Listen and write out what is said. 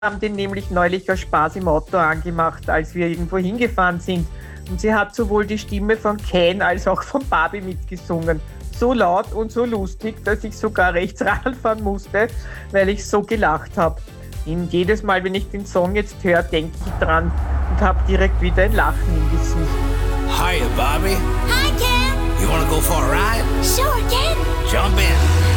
haben den nämlich neulich aus Spaß im Auto angemacht, als wir irgendwo hingefahren sind. Und sie hat sowohl die Stimme von Ken als auch von Barbie mitgesungen. So laut und so lustig, dass ich sogar rechts ranfahren musste, weil ich so gelacht habe. Und jedes Mal, wenn ich den Song jetzt höre, denke ich dran und habe direkt wieder ein Lachen im Gesicht. Hiya, Bobby. Hi, Ken. You wanna go for a ride? Sure, Ken. Jump in.